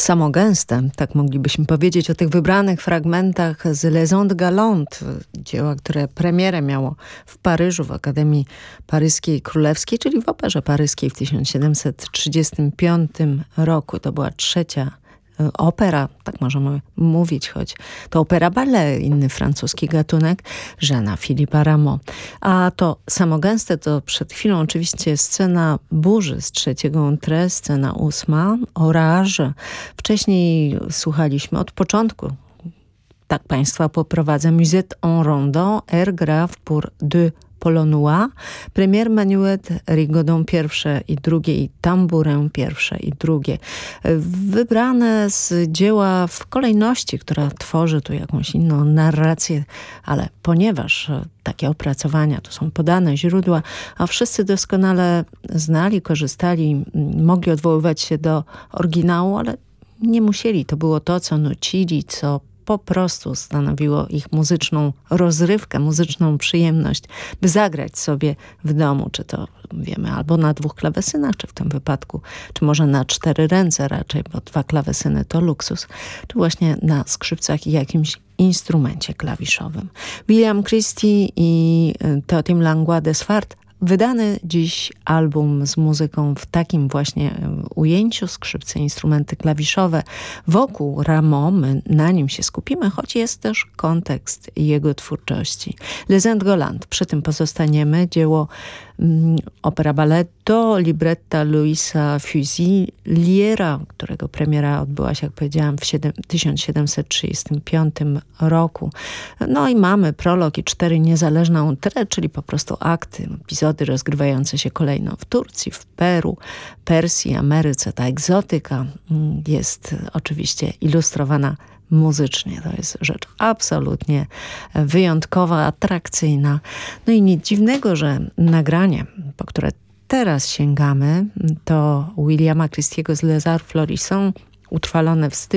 Samogęste, tak moglibyśmy powiedzieć o tych wybranych fragmentach z Les Ondes Galantes, dzieła, które premierę miało w Paryżu w Akademii Paryskiej Królewskiej, czyli w Operze Paryskiej w 1735 roku. To była trzecia opera, tak możemy mówić, choć to opera ballet, inny francuski gatunek, Jeana Philippa Rameau. A to Samogęste to przed chwilą oczywiście scena burzy z trzeciego entrée, scena 8, Orage. Wcześniej słuchaliśmy od początku, tak Państwa poprowadzę, Musette en Rondeau, air grave pour deux Polonois, premier Menuet Rigaudon pierwsze i drugie i Tambourin pierwsze i drugie. Wybrane z dzieła w kolejności, która tworzy tu jakąś inną narrację, ale ponieważ takie opracowania to są podane źródła, a wszyscy doskonale znali, korzystali, mogli odwoływać się do oryginału, ale nie musieli. To było to, co nucili, co po prostu stanowiło ich muzyczną rozrywkę, muzyczną przyjemność, by zagrać sobie w domu, czy to wiemy, albo na 2 klawesynach, czy w tym wypadku, czy może na 4 ręce raczej, bo 2 klawesyny to luksus, czy właśnie na skrzypcach i jakimś instrumencie klawiszowym. William Christie i Teotim Langlois Desfardes. Wydany dziś album z muzyką w takim właśnie ujęciu, skrzypce, instrumenty klawiszowe. Wokół Rameau, my na nim się skupimy, choć jest też kontekst jego twórczości. Les Ondes Galantes, przy tym pozostaniemy, dzieło opera balletto, libretta Louisa Fusiliera, którego premiera odbyła się, jak powiedziałam, w 1735 roku. No i mamy prolog i 4 niezależne entrée, czyli po prostu akty, epizody rozgrywające się kolejno w Turcji, w Peru, Persji, Ameryce. Ta egzotyka jest oczywiście ilustrowana muzycznie. To jest rzecz absolutnie wyjątkowa, atrakcyjna. No i nic dziwnego, że nagranie, po które teraz sięgamy, to Williama Christiego z Les Arts Florissants, utrwalone w stylu